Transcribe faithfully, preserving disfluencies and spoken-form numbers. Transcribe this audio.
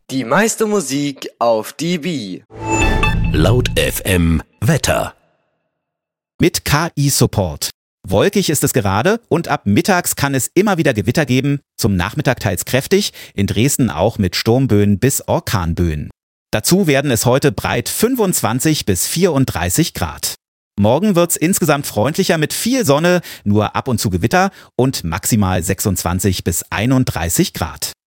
Die meiste Musik auf D B. Laut F M Wetter. Mit K I-Support. Wolkig ist es gerade und ab mittags kann es immer wieder Gewitter geben, zum Nachmittag teils kräftig, in Dresden auch mit Sturmböen bis Orkanböen. Dazu werden es heute breit fünfundzwanzig bis vierunddreißig Grad. Morgen wird's insgesamt freundlicher mit viel Sonne, nur ab und zu Gewitter und maximal sechsundzwanzig bis einunddreißig Grad.